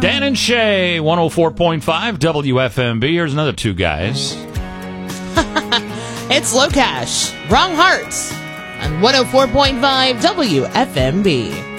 Dan and Shay, 104.5 WFMB. Here's another two guys. It's Low Cash, Wrong Hearts, on 104.5 WFMB.